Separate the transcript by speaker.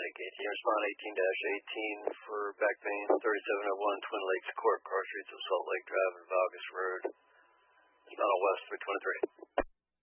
Speaker 1: 18. Respond 18-18 for back pain, 3701 Twin Lakes Court, cross streets of Salt Lake Drive and Vargas Road. It's not a west 323.